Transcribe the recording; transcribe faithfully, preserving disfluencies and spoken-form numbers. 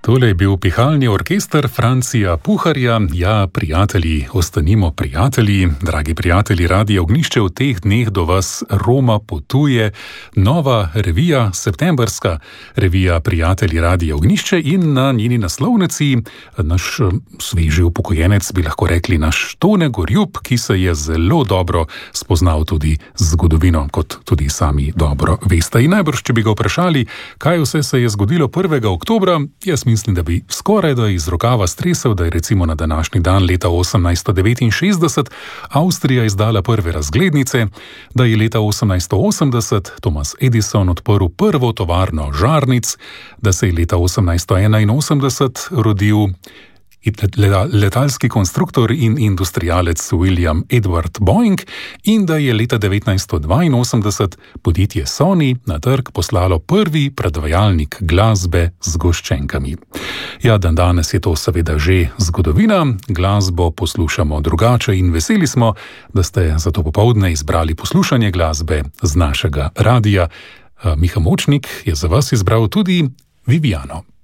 Tole je bil pihalni orkester Francija Puharja. Ja, prijatelji, ostanimo prijatelji. Dragi prijatelji, Radio Ognjišče, v teh dneh do vas Roma potuje nova revija, septembrska revija Prijatelji Radio Ognjišče, in na njeni naslovnici naš sveži upokojenec, bi lahko rekli naš Tone Gorjup, ki se je zelo dobro spoznal tudi zgodovino, kot tudi sami dobro veste. In najbrž, če bi ga vprašali, kaj vse se je zgodilo prvega oktobra, jaz mislim, da bi skoraj da iz rokava stresel, da je recimo na današnji dan leta osemnajststo devetinšestdeset Avstrija izdala prve razglednice, da je leta osemnajststo osemdeset Thomas Edison odprl prvo tovarno žarnic, da se je leta osemnajststo enainosemdeset rodil letalski konstruktor in industrialec William Edward Boeing in da je leta devetnajststo dvainosemdeset podjetje Sony na trg poslalo prvi predvajalnik glasbe z goščenkami. Ja, dan danes je to seveda že zgodovina, glasbo poslušamo drugače in veseli smo, da ste za to popoldne izbrali poslušanje glasbe z našega radia. Miha Močnik je za vas izbral tudi Viviano.